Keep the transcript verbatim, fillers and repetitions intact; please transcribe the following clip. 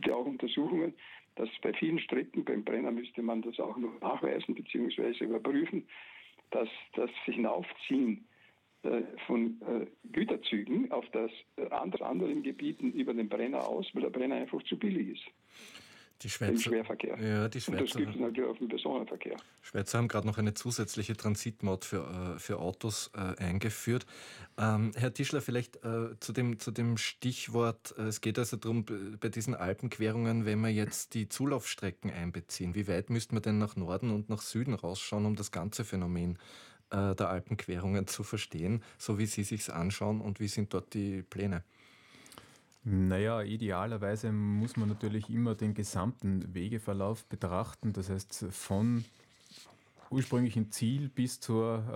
ja auch Untersuchungen, dass bei vielen Strecken, beim Brenner müsste man das auch noch nachweisen bzw. überprüfen, dass das Hinaufziehen äh, von äh, Güterzügen auf das äh, andere, anderen Gebieten über den Brenner aus, weil der Brenner einfach zu billig ist. Die Schweizer, Im Schwerverkehr. Ja, die Schweizer, und das gibt es natürlich auch im Personenverkehr. Schweizer haben gerade noch eine zusätzliche Transitmaut für, äh, für Autos äh, eingeführt. Ähm, Herr Tischler, vielleicht äh, zu, dem, zu dem Stichwort, äh, es geht also darum, bei diesen Alpenquerungen, wenn wir jetzt die Zulaufstrecken einbeziehen, wie weit müsste man denn nach Norden und nach Süden rausschauen, um das ganze Phänomen äh, der Alpenquerungen zu verstehen, so wie Sie sich's anschauen und wie sind dort die Pläne? Naja, idealerweise muss man natürlich immer den gesamten Wegeverlauf betrachten, das heißt von ursprünglichen Ziel bis zur